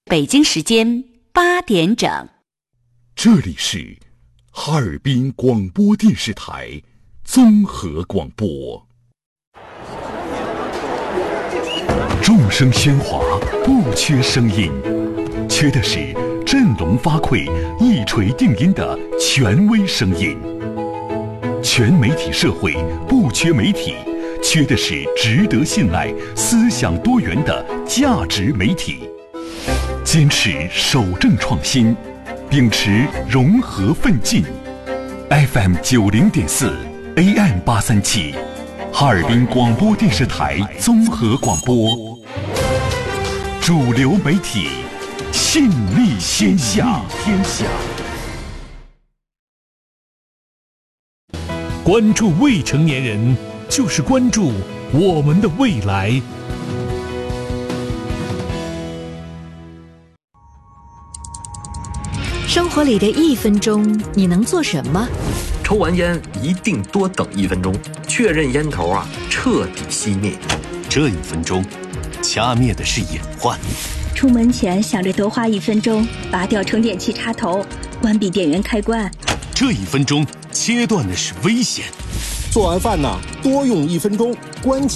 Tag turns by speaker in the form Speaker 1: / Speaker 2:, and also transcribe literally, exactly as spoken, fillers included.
Speaker 1: 北京时间八点整。
Speaker 2: 这里是哈尔滨广播电视台综合广播。众声喧哗，不缺声音，缺的是振聋发聩、一锤定音的权威声音。全媒体社会不缺媒体，缺的是值得信赖、思想多元的价值媒体。坚持守正创新，秉持融合奋进。F M 九零点四 A M 八三七，哈尔滨广播电视台综合广播，主流媒体，信力天下。天下。
Speaker 3: 关注未成年人，就是关注我们的未来。
Speaker 4: 生活里的一分钟，你能做什么？
Speaker 5: 抽完烟一定多等一分钟，确认烟头啊彻底熄灭。
Speaker 6: 这一分钟，掐灭的是隐患。
Speaker 7: 出门前想着多花一分钟，拔掉充电器插头，关闭电源开关。
Speaker 6: 这一分钟，切断的是危险。
Speaker 8: 做完饭呢，多用一分钟，关紧